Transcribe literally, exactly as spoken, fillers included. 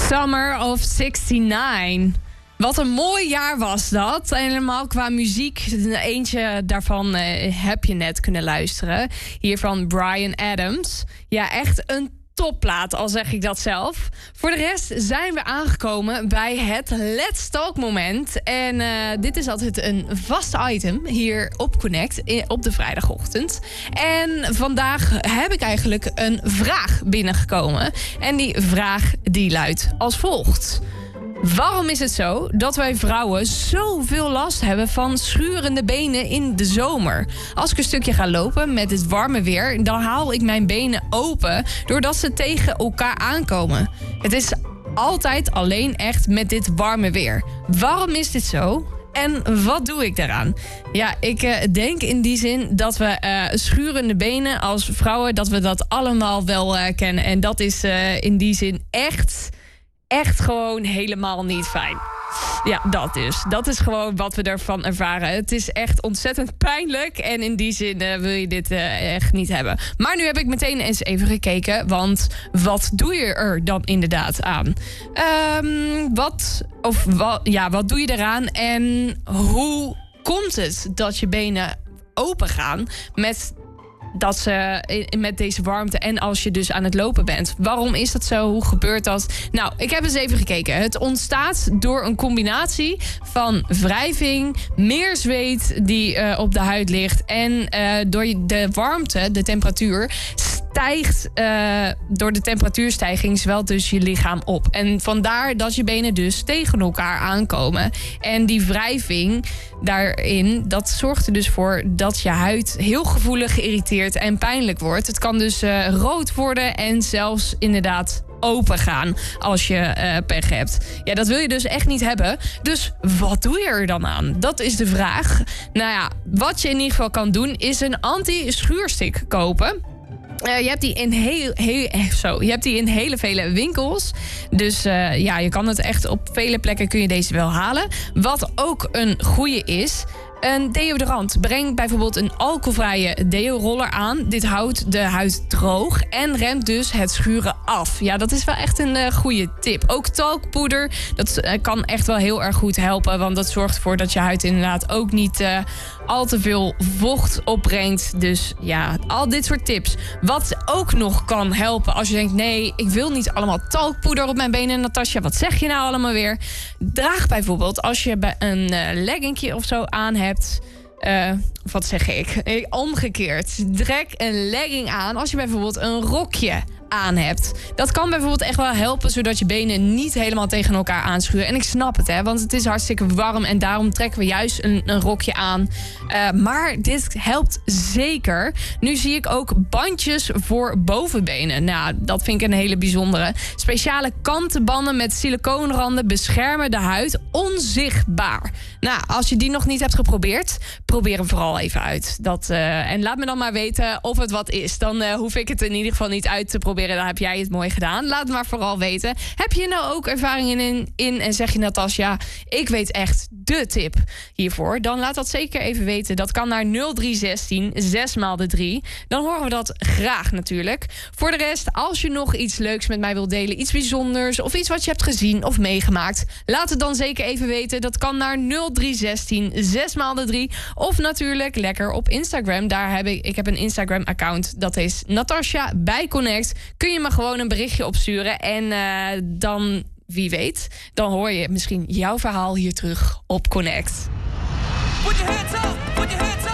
Summer of zesenzestig. Wat een mooi jaar was dat. En helemaal qua muziek. Eentje daarvan uh, heb je net kunnen luisteren. Hier van Bryan Adams. Ja, echt een topplaat, al zeg ik dat zelf. Voor de rest zijn we aangekomen bij het Let's Talk moment. En uh, dit is altijd een vast item hier op Connect op de vrijdagochtend. En vandaag heb ik eigenlijk een vraag binnengekomen. En die vraag die luidt als volgt. Waarom is het zo dat wij vrouwen zoveel last hebben van schurende benen in de zomer? Als ik een stukje ga lopen met het warme weer, dan haal ik mijn benen open doordat ze tegen elkaar aankomen. Het is altijd alleen echt met dit warme weer. Waarom is dit zo? En wat doe ik daaraan? Ja, ik uh, denk in die zin dat we uh, schurende benen als vrouwen, dat we dat allemaal wel uh, kennen. En dat is uh, in die zin echt... Echt gewoon helemaal niet fijn. Ja, dat dus. Dat is gewoon wat we ervan ervaren. Het is echt ontzettend pijnlijk. En in die zin uh, wil je dit uh, echt niet hebben. Maar nu heb ik meteen eens even gekeken. Want wat doe je er dan inderdaad aan? Um, wat, of wat, ja, wat doe je eraan? En hoe komt het dat je benen open gaan met... dat ze met deze warmte en als je dus aan het lopen bent. Waarom is dat zo? Hoe gebeurt dat? Nou, ik heb eens even gekeken. Het ontstaat door een combinatie van wrijving, meer zweet die uh, op de huid ligt en uh, door de warmte, de temperatuur, stijgt uh, door de temperatuurstijging zwelt dus je lichaam op. En vandaar dat je benen dus tegen elkaar aankomen. En die wrijving daarin, dat zorgt er dus voor dat je huid heel gevoelig, geïrriteerd en pijnlijk wordt. Het kan dus uh, rood worden en zelfs inderdaad open gaan als je uh, pech hebt. Ja, dat wil je dus echt niet hebben. Dus wat doe je er dan aan? Dat is de vraag. Nou ja, wat je in ieder geval kan doen is een anti-schuurstik kopen. Uh, je hebt die in heel, heel, zo, je hebt die in hele vele winkels. Dus uh, ja, je kan het echt op vele plekken kun je deze wel halen. Wat ook een goede is, een deodorant. Breng bijvoorbeeld een alcoholvrije deo-roller aan. Dit houdt de huid droog en remt dus het schuren af. Ja, dat is wel echt een uh, goede tip. Ook talkpoeder, dat uh, kan echt wel heel erg goed helpen. Want dat zorgt ervoor dat je huid inderdaad ook niet uh, al te veel vocht opbrengt. Dus ja, al dit soort tips. Wat ook nog kan helpen als je denkt, nee, ik wil niet allemaal talkpoeder op mijn benen. Natasja, wat zeg je nou allemaal weer? Draag bijvoorbeeld, als je een uh, leggingje of zo aan hebt. Uh, wat zeg ik? Omgekeerd. Trek een legging aan als je bijvoorbeeld een rokje aan hebt. Dat kan bijvoorbeeld echt wel helpen, zodat je benen niet helemaal tegen elkaar aanschuren. En ik snap het, hè, want het is hartstikke warm en daarom trekken we juist een, een rokje aan. Uh, maar dit helpt zeker. Nu zie ik ook bandjes voor bovenbenen. Nou, dat vind ik een hele bijzondere. Speciale kantenbanden met silicoonranden beschermen de huid onzichtbaar. Nou, als je die nog niet hebt geprobeerd, probeer hem vooral even uit. Dat, uh, en laat me dan maar weten of het wat is. Dan uh, hoef ik het in ieder geval niet uit te proberen. Dan heb jij het mooi gedaan. Laat het maar vooral weten. Heb je nou ook ervaringen in, in en zeg je Natasja, ik weet echt de tip hiervoor, dan laat dat zeker even weten. Dat kan naar nul drie een zes zes maal de drie. Dan horen we dat graag natuurlijk. Voor de rest, als je nog iets leuks met mij wilt delen, iets bijzonders of iets wat je hebt gezien of meegemaakt, laat het dan zeker even weten. Dat kan naar nul drie een zes zes maal de drie. Of natuurlijk lekker op Instagram. Daar heb ik, ik heb een Instagram account. Dat is Natasja bij Connect. Kun je me gewoon een berichtje opsturen. En uh, dan, wie weet, dan hoor je misschien jouw verhaal hier terug op Connect. Put your hands up, put your hands up.